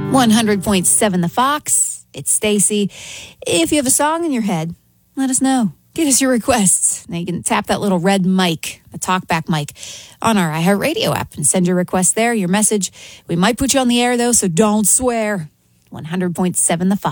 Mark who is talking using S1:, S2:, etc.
S1: 100.7 The Fox. It's Stacy. If you have a song in your head, let us know. Give us your requests. Now you can tap that little red mic, the talkback mic, on our iHeartRadio app and send your request there, your message. We might put you on the air, though, so don't swear. 100.7 The Fox.